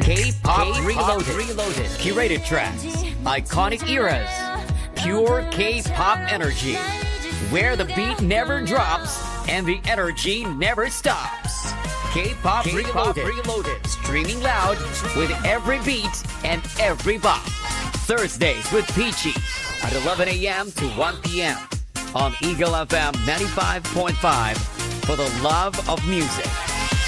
K-Pop Reloaded. Curated tracks. Iconic eras. Pure K-Pop energy. Where the beat never drops and the energy never stops. K-Pop Reloaded. Streaming loud with every beat and every bop. Thursdays with Peachy at 11 a.m. to 1 p.m. on Eagle FM 95.5 for the love of music.